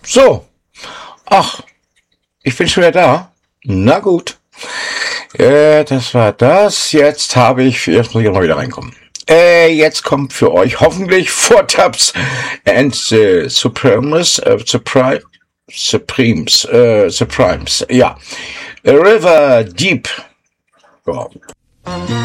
So. Ach, ich bin schon wieder da. Na gut. Das war das. Jetzt muss ich mal wieder reinkommen. Jetzt kommt für euch hoffentlich Four Tops and the Supremes, Supremes, ja. River Deep. Ja.